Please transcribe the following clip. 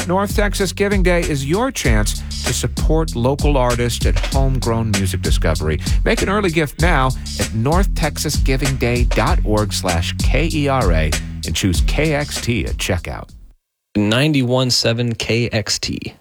North Texas Giving Day is your chance to support local artists and homegrown music discovery. Make an early gift now at northtexasgivingday.org/KERA and choose KXT at checkout. 91.7 KXT.